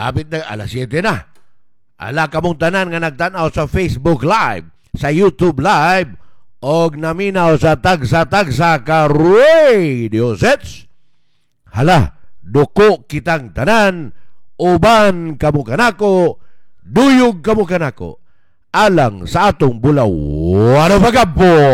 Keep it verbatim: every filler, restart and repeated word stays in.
Abit na alas siyete na. Ala kamong tanan nga nagtanaw sa Facebook Live, sa YouTube Live, og naminaw sa tagsa-tagsa ka radio sets. Hala, duko kitang tanan, uban kamo kanako, duyog kamo kanako, alang sa atong bulaw. Ano ba, Gabo?